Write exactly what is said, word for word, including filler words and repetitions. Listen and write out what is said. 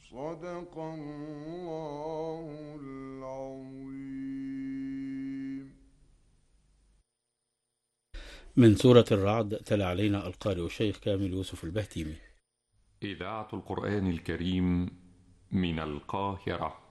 صدق الله العظيم. من سورة الرعد تلا علينا القارئ الشيخ كامل يوسف البهتيمي. إذاعة القرآن الكريم من القاهرة.